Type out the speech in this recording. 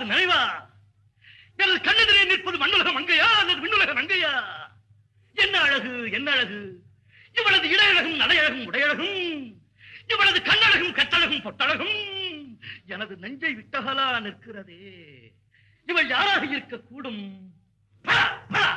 நினைவா? எனது கண்ணெதிரே நிற்பது மண்ணுலக மங்கையா அல்லது விண்ணுலக மங்கையா? என்ன அழகு, என்ன அழகு! இவளது இடையழகும் நடையழகும் உடையழகும், இவளது கண்ணழகும் கட்டழகும் பொட்டழகும் எனது நெஞ்சை விட்டகலா நிற்கிறதே. இவள் யாராக இருக்கக்கூடும்? பலா, பலா.